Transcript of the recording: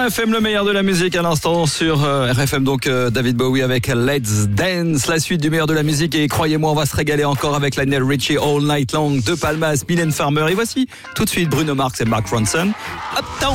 RFM, le meilleur de la musique à l'instant sur RFM, donc David Bowie avec Let's Dance, la suite du meilleur de la musique, et croyez-moi, on va se régaler encore avec Lionel Richie All Night Long, De Palmas, Mylène Farmer, et voici tout de suite Bruno Mars et Mark Ronson. Hop.